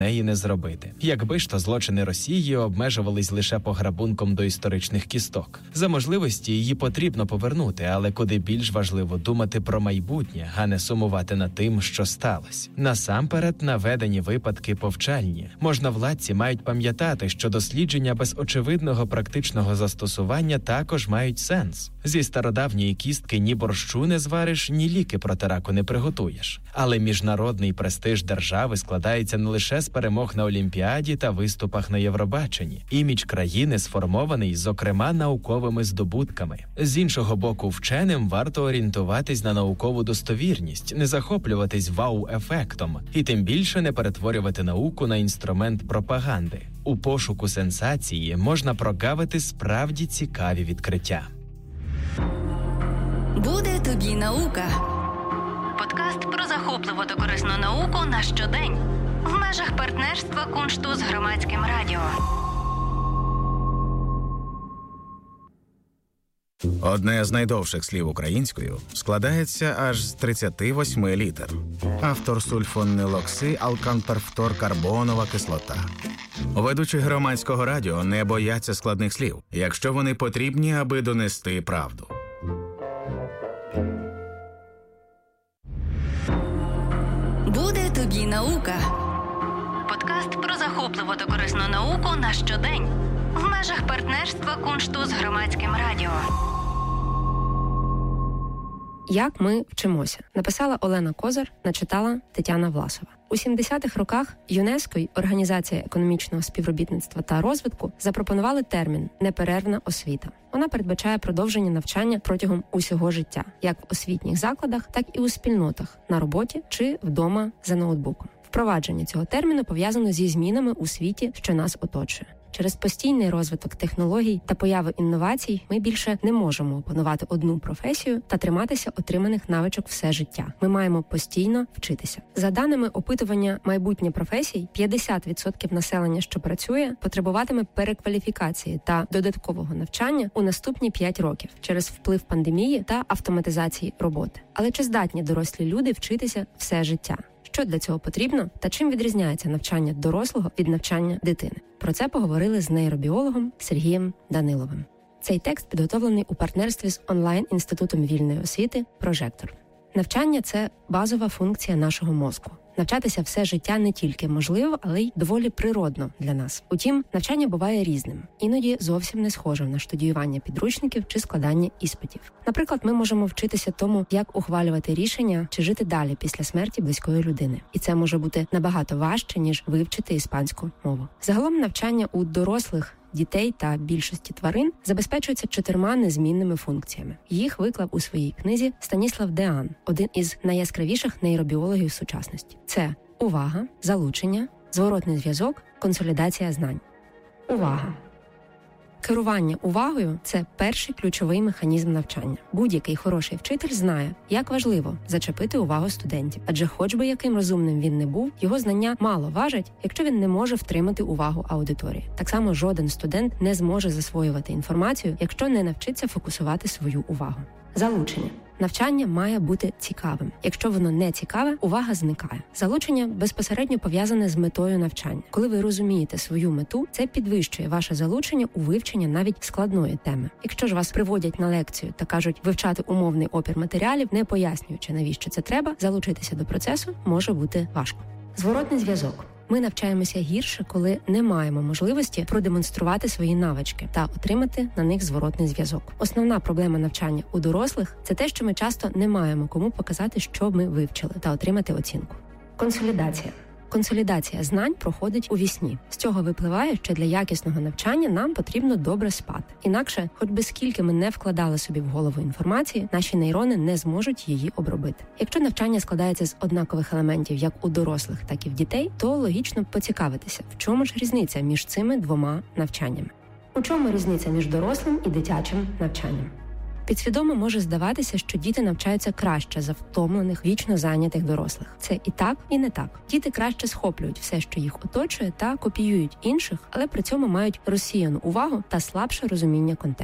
неї не зробити. Якби ж то злочини Росії обмежувались лише пограбунком до історичних кісток. За можливості її потрібно повернути, але куди більш важливо думати про майбутнє, а не сумувати над тим, що сталося. Насамперед, наведені випадки повчальні. Можновладці мають пам'ятати, що дослідження без очевидного практичного застосування також мають сенс. Зі стародавньої кістки ні борщу не звариш, ні ліки проти раку не приготуєш. Але міжнародний престиж держави складається не лише з перемог на Олімпіаді та виступах на Євробаченні. Імідж країни сформований, зокрема, науковими здобутками. З іншого боку, вченим варто орієнтуватись на наукову достовірність, не захоплюватись вау-ефектом і тим більше не перетворювати науку на інструмент пропаганди. У пошуку сенсації можна прогавити справді цікаві відкриття. Буде тобі наука. Подкаст про захопливу та корисну науку на щодень. В межах партнерства Куншту з Громадським радіо. Одне з найдовших слів українською складається аж з 38 літер. Автор сульфонилокси алканперфторкарбонова кислота. Ведучі Громадського радіо не бояться складних слів, якщо вони потрібні, аби донести правду. Буде тобі наука. Подкаст про захопливу та корисну науку на щодень. В межах партнерства Куншту з Громадським радіо. «Як ми вчимося» написала Олена Козар, начитала Тетяна Власова. У 70-х роках ЮНЕСКО й Організація економічного співробітництва та розвитку запропонували термін «неперервна освіта». Вона передбачає продовження навчання протягом усього життя, як в освітніх закладах, так і у спільнотах, на роботі чи вдома за ноутбуком. Впровадження цього терміну пов'язано зі змінами у світі, що нас оточує. Через постійний розвиток технологій та появи інновацій ми більше не можемо опанувати одну професію та триматися отриманих навичок все життя. Ми маємо постійно вчитися. За даними опитування «Майбутнє професій», 50% населення, що працює, потребуватиме перекваліфікації та додаткового навчання у наступні 5 років через вплив пандемії та автоматизації роботи. Але чи здатні дорослі люди вчитися все життя? Що для цього потрібно та чим відрізняється навчання дорослого від навчання дитини? Про це поговорили з нейробіологом Сергієм Даниловим. Цей текст підготовлений у партнерстві з онлайн-інститутом вільної освіти «Прожектор». Навчання – це базова функція нашого мозку. Навчатися все життя не тільки можливо, але й доволі природно для нас. Утім, навчання буває різним. Іноді зовсім не схожим на штудіювання підручників чи складання іспитів. Наприклад, ми можемо вчитися тому, як ухвалювати рішення чи жити далі після смерті близької людини. І це може бути набагато важче, ніж вивчити іспанську мову. Загалом навчання у дорослих, дітей та більшості тварин забезпечується 4 незмінними функціями. Їх виклав у своїй книзі Станіслав Деан, один із найяскравіших нейробіологів сучасності. Це увага, залучення, зворотний зв'язок, консолідація знань. Увага. Керування увагою – це перший ключовий механізм навчання. Будь-який хороший вчитель знає, як важливо зачепити увагу студентів. Адже хоч би яким розумним він не був, його знання мало важать, якщо він не може втримати увагу аудиторії. Так само жоден студент не зможе засвоювати інформацію, якщо не навчиться фокусувати свою увагу. Залучення. Навчання має бути цікавим. Якщо воно не цікаве, увага зникає. Залучення безпосередньо пов'язане з метою навчання. Коли ви розумієте свою мету, це підвищує ваше залучення у вивчення навіть складної теми. Якщо ж вас приводять на лекцію та кажуть вивчати умовний опір матеріалів, не пояснюючи, навіщо це треба, залучитися до процесу може бути важко. Зворотний зв'язок. Ми навчаємося гірше, коли не маємо можливості продемонструвати свої навички та отримати на них зворотний зв'язок. Основна проблема навчання у дорослих – це те, що ми часто не маємо кому показати, що ми вивчили, та отримати оцінку. Консолідація. Консолідація знань проходить у вісні. З цього випливає, що для якісного навчання нам потрібно добре спати. Інакше, хоч би скільки ми не вкладали собі в голову інформації, наші нейрони не зможуть її обробити. Якщо навчання складається з однакових елементів як у дорослих, так і в дітей, то логічно поцікавитися, в чому ж різниця між цими 2 навчаннями. У чому різниця між дорослим і дитячим навчанням? Підсвідомо може здаватися, що діти навчаються краще за втомлених, вічно зайнятих дорослих. Це і так, і не так. Діти краще схоплюють все, що їх оточує, та копіюють інших, але при цьому мають розсіяну увагу та слабше розуміння контексту.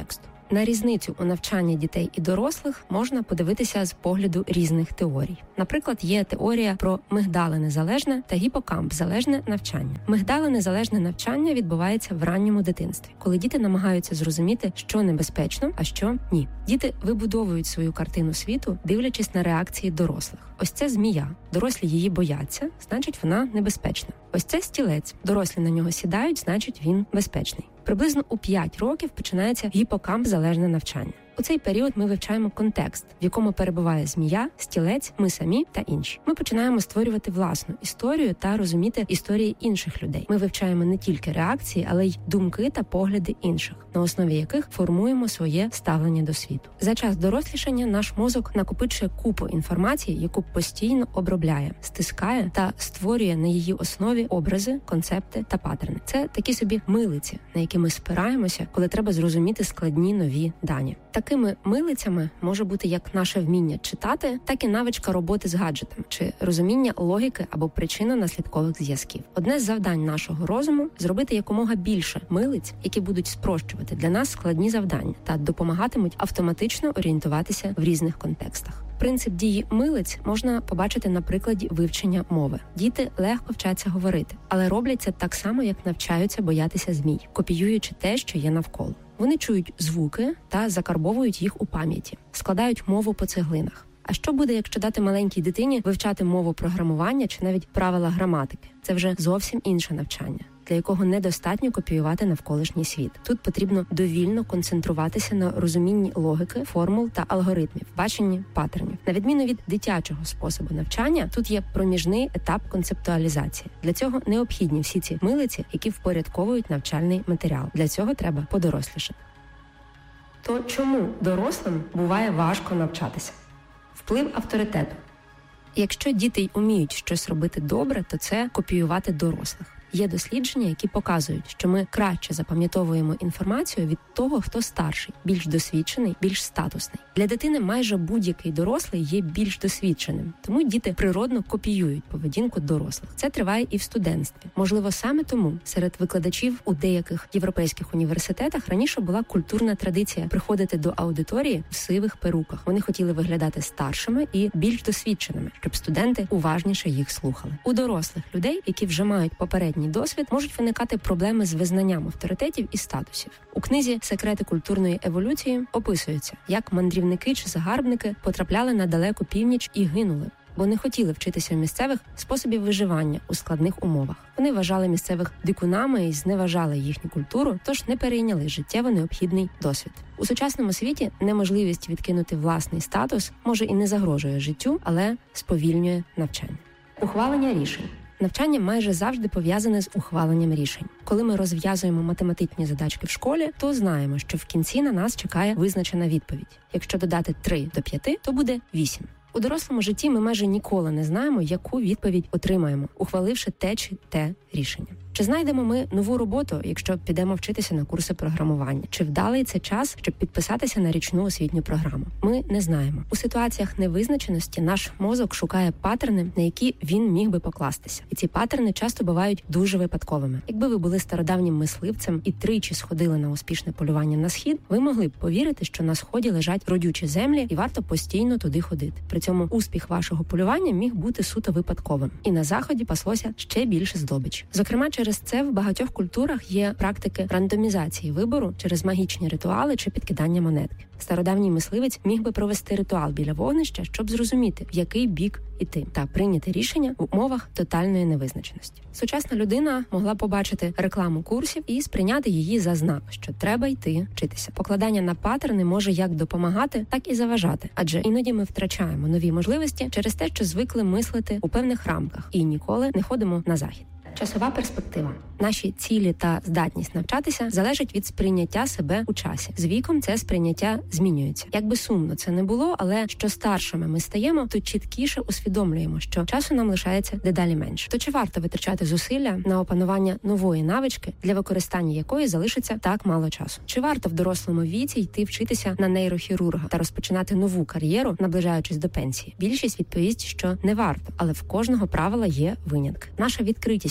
На різницю у навчанні дітей і дорослих можна подивитися з погляду різних теорій. Наприклад, є теорія про мигдалинезалежне та гіпокамп-залежне навчання. Мигдалинезалежне навчання відбувається в ранньому дитинстві, коли діти намагаються зрозуміти, що небезпечно, а що ні. Діти вибудовують свою картину світу, дивлячись на реакції дорослих. Ось це змія. Дорослі її бояться, значить вона небезпечна. Ось це стілець. Дорослі на нього сідають, значить він безпечний. Приблизно у 5 років починається гіпокамп-залежне навчання. У цей період ми вивчаємо контекст, в якому перебуває змія, стілець, ми самі та інші. Ми починаємо створювати власну історію та розуміти історії інших людей. Ми вивчаємо не тільки реакції, але й думки та погляди інших, на основі яких формуємо своє ставлення до світу. За час дорослішання наш мозок накопичує купу інформації, яку постійно обробляє, стискає та створює на її основі образи, концепти та паттерни. Це такі собі милиці, на які ми спираємося, коли треба зрозуміти складні нові дані. Такими милицями може бути як наше вміння читати, так і навичка роботи з гаджетами, чи розуміння логіки або причинно-наслідкових зв'язків. Одне з завдань нашого розуму – зробити якомога більше милиць, які будуть спрощувати для нас складні завдання та допомагатимуть автоматично орієнтуватися в різних контекстах. Принцип дії милиць можна побачити на прикладі вивчення мови. Діти легко вчаться говорити, але роблять це так само, як навчаються боятися змій, копіюючи те, що є навколо. Вони чують звуки та закарбовують їх у пам'яті, складають мову по цеглинах. А що буде, якщо дати маленькій дитині вивчати мову програмування чи навіть правила граматики? Це вже зовсім інше навчання, для якого недостатньо копіювати навколишній світ. Тут потрібно довільно концентруватися на розумінні логіки, формул та алгоритмів, баченні паттернів. На відміну від дитячого способу навчання, тут є проміжний етап концептуалізації. Для цього необхідні всі ці милиці, які впорядковують навчальний матеріал. Для цього треба подорослішати. То чому дорослим буває важко навчатися? Вплив авторитету. Якщо діти й уміють щось робити добре, то це копіювати дорослих. Є дослідження, які показують, що ми краще запам'ятовуємо інформацію від того, хто старший, більш досвідчений, більш статусний. Для дитини майже будь-який дорослий є більш досвідченим, тому діти природно копіюють поведінку дорослих. Це триває і в студентстві. Можливо, саме тому серед викладачів у деяких європейських університетах раніше була культурна традиція приходити до аудиторії в сивих перуках. Вони хотіли виглядати старшими і більш досвідченими, щоб студенти уважніше їх слухали. У дорослих людей, які вже мають попередній досвід, можуть виникати проблеми з визнанням авторитетів і статусів. У книзі «Секрети культурної еволюції» описується, як мандрівники чи загарбники потрапляли на далеку північ і гинули, бо не хотіли вчитися місцевих способів виживання у складних умовах. Вони вважали місцевих дикунами і зневажали їхню культуру, тож не перейняли життєво необхідний досвід. У сучасному світі неможливість відкинути власний статус може і не загрожує життю, але сповільнює навчання. Ухвалення рішень. Навчання майже завжди пов'язане з ухваленням рішень. Коли ми розв'язуємо математичні задачки в школі, то знаємо, що в кінці на нас чекає визначена відповідь. Якщо додати 3 до 5, то буде 8. У дорослому житті ми майже ніколи не знаємо, яку відповідь отримаємо, ухваливши те чи те рішення. Чи знайдемо ми нову роботу, якщо підемо вчитися на курси програмування? Чи вдалий це час, щоб підписатися на річну освітню програму? Ми не знаємо. У ситуаціях невизначеності наш мозок шукає паттерни, на які він міг би покластися. І ці паттерни часто бувають дуже випадковими. Якби ви були стародавнім мисливцем і тричі сходили на успішне полювання на схід, ви могли б повірити, що на сході лежать родючі землі і варто постійно туди ходити. При цьому успіх вашого полювання міг бути суто випадковим. І на заході паслося ще більше здобичі. Зокрема, через це в багатьох культурах є практики рандомізації вибору через магічні ритуали чи підкидання монетки. Стародавній мисливець міг би провести ритуал біля вогнища, щоб зрозуміти, в який бік іти, та прийняти рішення в умовах тотальної невизначеності. Сучасна людина могла побачити рекламу курсів і сприйняти її за знак, що треба йти вчитися. Покладання на паттерни може як допомагати, так і заважати, адже іноді ми втрачаємо нові можливості через те, що звикли мислити у певних рамках і ніколи не ходимо на захід. Часова перспектива. Наші цілі та здатність навчатися залежать від сприйняття себе у часі. З віком це сприйняття змінюється. Якби сумно це не було, але що старшими ми стаємо, то чіткіше усвідомлюємо, що часу нам лишається дедалі менше. То чи варто витрачати зусилля на опанування нової навички, для використання якої залишиться так мало часу? Чи варто в дорослому віці йти вчитися на нейрохірурга та розпочинати нову кар'єру, наближаючись до пенсії? Більшість відповість, що не варто, але в кожного правила є винятки. Наша відкритість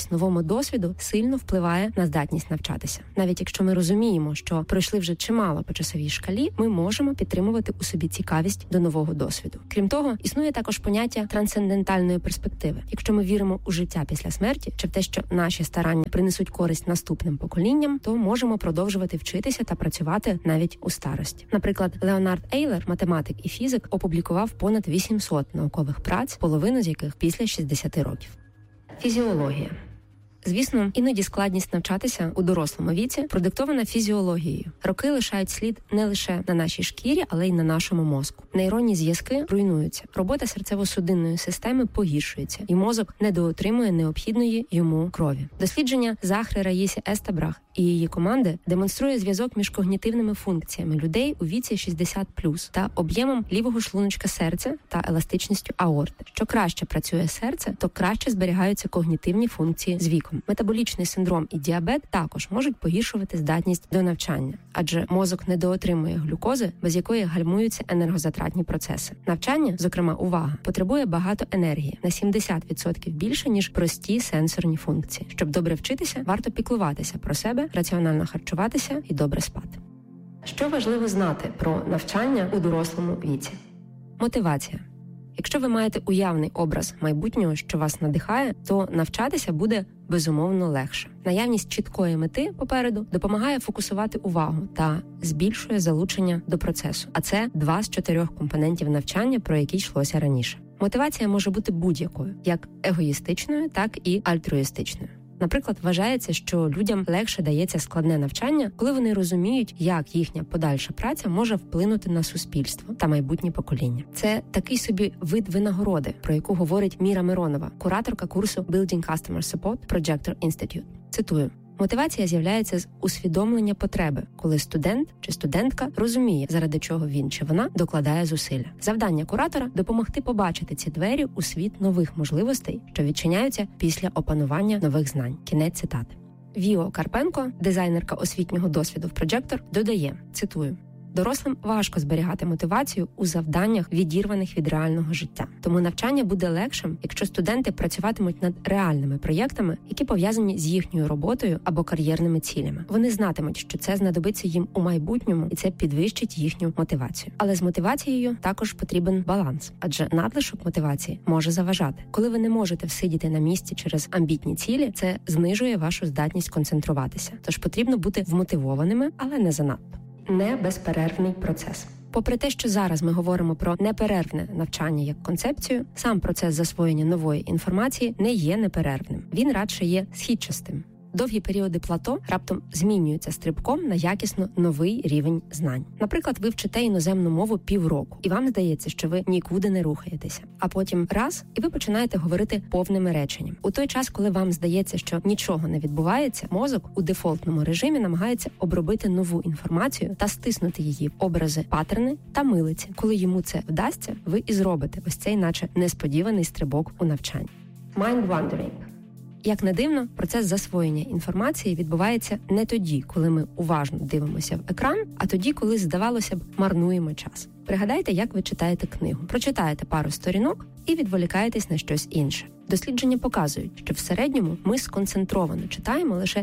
відкритість новому досвіду сильно впливає на здатність навчатися. Навіть якщо ми розуміємо, що пройшли вже чимало по часовій шкалі, ми можемо підтримувати у собі цікавість до нового досвіду. Крім того, існує також поняття трансцендентальної перспективи. Якщо ми віримо у життя після смерті, чи в те, що наші старання принесуть користь наступним поколінням, то можемо продовжувати вчитися та працювати навіть у старості. Наприклад, Леонард Ейлер, математик і фізик, опублікував понад 800 наукових праць, половину з яких після 60 років. Фізіологія. Звісно, іноді складність навчатися у дорослому віці продиктована фізіологією. Роки лишають слід не лише на нашій шкірі, але й на нашому мозку. Нейронні зв'язки руйнуються, робота серцево-судинної системи погіршується, і мозок недоотримує необхідної йому крові. Дослідження Захри Раїсі Естебрах і її команди демонструє зв'язок між когнітивними функціями людей у віці 60+, та об'ємом лівого шлуночка серця та еластичністю аорти. Що краще працює серце, то краще зберігаються когнітивні функції з віком. Метаболічний синдром і діабет також можуть погіршувати здатність до навчання, адже мозок недоотримує глюкози, без якої гальмуються енергозатратні процеси. Навчання, зокрема увага, потребує багато енергії, на 70% більше, ніж прості сенсорні функції. Щоб добре вчитися, варто піклуватися про себе, раціонально харчуватися і добре спати. Що важливо знати про навчання у дорослому віці? Мотивація. Якщо ви маєте уявний образ майбутнього, що вас надихає, то навчатися буде безумовно легше. Наявність чіткої мети попереду допомагає фокусувати увагу та збільшує залучення до процесу. А це 2 з 4 компонентів навчання, про які йшлося раніше. Мотивація може бути будь-якою, як егоїстичною, так і альтруїстичною. Наприклад, вважається, що людям легше дається складне навчання, коли вони розуміють, як їхня подальша праця може вплинути на суспільство та майбутнє покоління. Це такий собі вид винагороди, про яку говорить Міра Миронова, кураторка курсу Building Customer Support Projector Institute. Цитую: мотивація з'являється з усвідомлення потреби, коли студент чи студентка розуміє, заради чого він чи вона докладає зусилля. Завдання куратора – допомогти побачити ці двері у світ нових можливостей, що відчиняються після опанування нових знань. Кінець цитати. Віо Карпенко, дизайнерка освітнього досвіду в Projector, додає, цитую: дорослим важко зберігати мотивацію у завданнях, відірваних від реального життя. Тому навчання буде легшим, якщо студенти працюватимуть над реальними проєктами, які пов'язані з їхньою роботою або кар'єрними цілями. Вони знатимуть, що це знадобиться їм у майбутньому, і це підвищить їхню мотивацію. Але з мотивацією також потрібен баланс, адже надлишок мотивації може заважати. Коли ви не можете всидіти на місці через амбітні цілі, це знижує вашу здатність концентруватися. Тож потрібно бути вмотивованими, але не занадто. Небезперервний процес. Попри те, що зараз ми говоримо про неперервне навчання як концепцію, сам процес засвоєння нової інформації не є неперервним. Він радше є східчастим. Довгі періоди плато раптом змінюються стрибком на якісно новий рівень знань. Наприклад, ви вчите іноземну мову півроку, і вам здається, що ви нікуди не рухаєтеся. А потім раз, і ви починаєте говорити повними реченням. У той час, коли вам здається, що нічого не відбувається, мозок у дефолтному режимі намагається обробити нову інформацію та стиснути її в образи, паттерни та милиці. Коли йому це вдасться, ви і зробите ось цей наче несподіваний стрибок у навчанні. Mind-wandering. Як не дивно, процес засвоєння інформації відбувається не тоді, коли ми уважно дивимося в екран, а тоді, коли, здавалося б, марнуємо час. Пригадайте, як ви читаєте книгу. Прочитаєте пару сторінок і відволікаєтесь на щось інше. Дослідження показують, що в середньому ми сконцентровано читаємо лише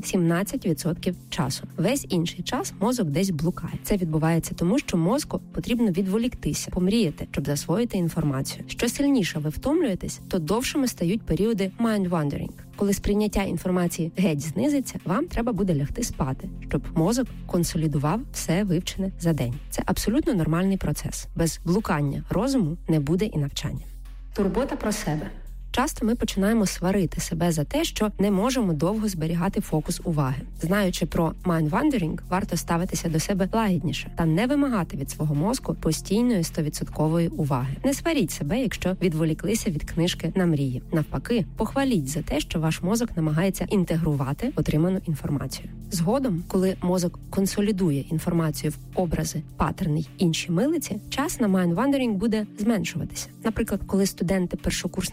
17% часу. Весь інший час мозок десь блукає. Це відбувається тому, що мозку потрібно відволіктися, помріяти, щоб засвоїти інформацію. Що сильніше ви втомлюєтесь, то довшими стають періоди mind-wandering. Коли сприйняття інформації геть знизиться, вам треба буде лягти спати, щоб мозок консолідував все вивчене за день. Це абсолютно нормальний процес. Без блукання розуму не буде і навчання. Турбота про себе. Часто ми починаємо сварити себе за те, що не можемо довго зберігати фокус уваги. Знаючи про mind-wandering, варто ставитися до себе лагідніше та не вимагати від свого мозку постійної 100% уваги. Не сваріть себе, якщо відволіклися від книжки на мрії. Навпаки, похваліть за те, що ваш мозок намагається інтегрувати отриману інформацію. Згодом, коли мозок консолідує інформацію в образи, паттерни й інші милиці, час на mind-wandering буде зменшуватися. Наприклад, коли студенти-першокурсники вперше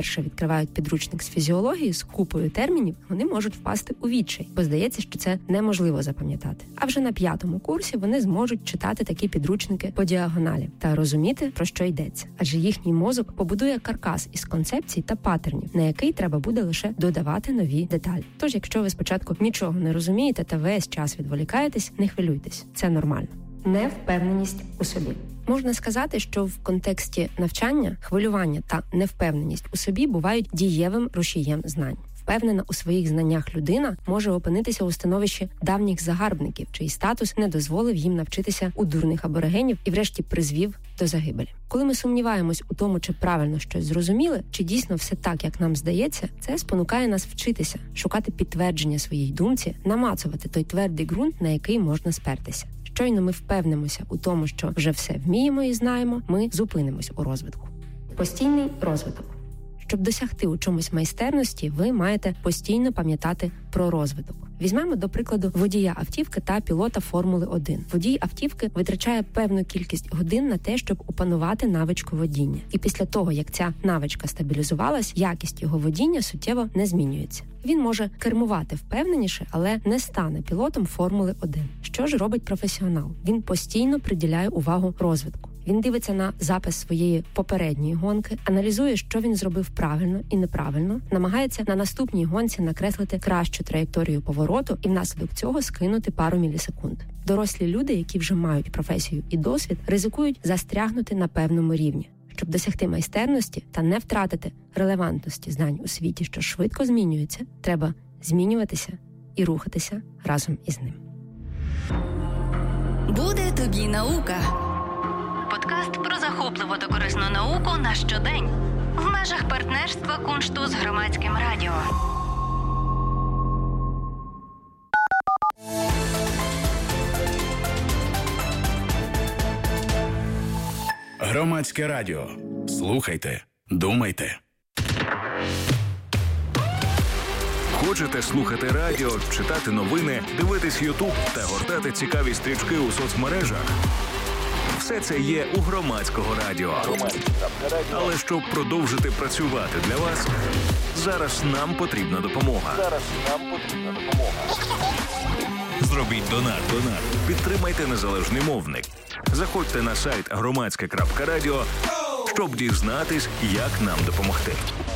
вперше відкривають підручник з фізіології з купою термінів, вони можуть впасти у відчай, бо здається, що це неможливо запам'ятати. А вже на 5-му курсі вони зможуть читати такі підручники по діагоналі та розуміти, про що йдеться. Адже їхній мозок побудує каркас із концепцій та паттернів, на який треба буде лише додавати нові деталі. Тож, якщо ви спочатку нічого не розумієте та весь час відволікаєтесь, не хвилюйтесь. Це нормально. Невпевненість у собі. Можна сказати, що в контексті навчання хвилювання та невпевненість у собі бувають дієвим рушієм знань. Впевнена у своїх знаннях людина може опинитися у становищі давніх загарбників, чий статус не дозволив їм навчитися у дурних аборигенів і врешті призвів до загибелі. Коли ми сумніваємось у тому, чи правильно щось зрозуміли, чи дійсно все так, як нам здається, це спонукає нас вчитися, шукати підтвердження своїй думці, намацувати той твердий ґрунт, на який можна спертися. Щойно ми впевнимося у тому, що вже все вміємо і знаємо, ми зупинимось у розвитку. Постійний розвиток. Щоб досягти у чомусь майстерності, ви маєте постійно пам'ятати про розвиток. Візьмемо, до прикладу, водія автівки та пілота Формули-1. Водій автівки витрачає певну кількість годин на те, щоб опанувати навичку водіння. І після того, як ця навичка стабілізувалась, якість його водіння суттєво не змінюється. Він може кермувати впевненіше, але не стане пілотом Формули-1. Що ж робить професіонал? Він постійно приділяє увагу розвитку. Він дивиться на запис своєї попередньої гонки, аналізує, що він зробив правильно і неправильно, намагається на наступній гонці накреслити кращу траєкторію повороту і внаслідок цього скинути пару мілісекунд. Дорослі люди, які вже мають професію і досвід, ризикують застрягнути на певному рівні. Щоб досягти майстерності та не втратити релевантності знань у світі, що швидко змінюється, треба змінюватися і рухатися разом із ним. Буде тобі наука. Подкаст про захопливу та корисну науку на щодень. В межах партнерства Куншту з Громадським радіо. Громадське радіо. Слухайте, думайте. Хочете слухати радіо, читати новини, дивитись Ютуб та гортати цікаві стрічки у соцмережах? Все це є у Громадського радіо. Але щоб продовжити працювати для вас, зараз нам потрібна допомога. Зробіть донат. Підтримайте незалежний мовник. Заходьте на сайт громадське.радіо, щоб дізнатись, як нам допомогти.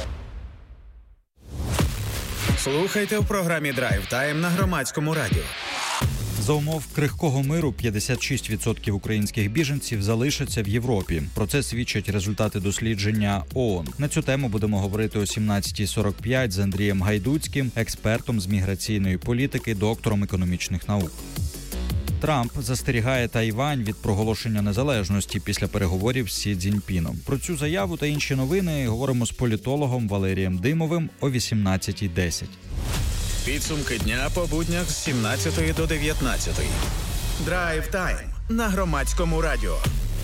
Слухайте в програмі «Драйв Тайм» на Громадському радіо. За умов крихкого миру 56% українських біженців залишаться в Європі. Про це свідчать результати дослідження ООН. На цю тему будемо говорити о 17:45 з Андрієм Гайдуцьким, експертом з міграційної політики, доктором економічних наук. Трамп застерігає Тайвань від проголошення незалежності після переговорів з Сі Цзіньпіном. Про цю заяву та інші новини говоримо з політологом Валерієм Димовим о 18:10. Підсумки дня по буднях з 17 до 19. Драйв Тайм на Громадському радіо.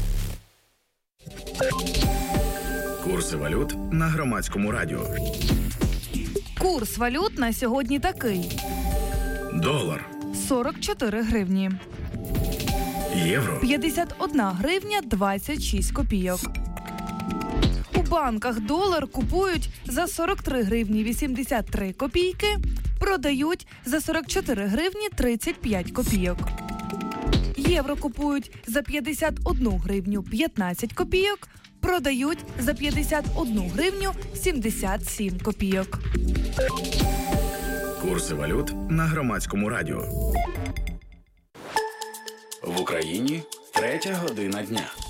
Курси валют на Громадському радіо. Курс валют на сьогодні такий. Долар. 44 гривні. Євро. 51 гривня 26 копійок. У банках долар купують за 43 гривні 83 копійки, продають за 44 гривні 35 копійок. Євро купують за 51 гривню 15 копійок, продають за 51 гривню 77 копійок. Курси валют на Громадському радіо. В Україні 3:00 година дня.